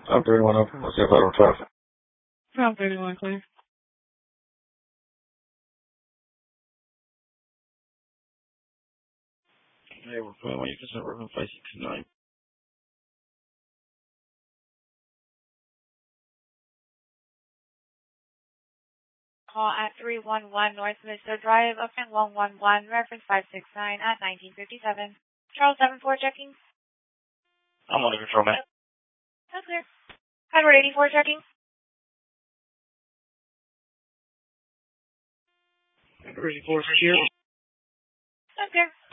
I'm 31 open. What's your federal traffic? From 31 clear. Hey, we're fine. You can start working 569. Call at 311 North Vista Drive, Oakland 111, reference 569 at 1957. Charles 74 checking. I'm on the control, man. That's clear. Edward 84 checking. Edward 84 secure. That's clear.